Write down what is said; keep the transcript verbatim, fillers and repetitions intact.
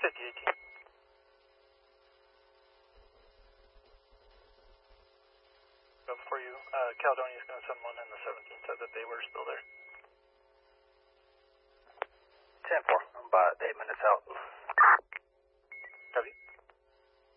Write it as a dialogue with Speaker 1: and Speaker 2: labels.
Speaker 1: fifty eighteen. Before you, uh, Caledonia's going to send one in the seventeen, said that they were still there.
Speaker 2: ten four, I'm about eight minutes out.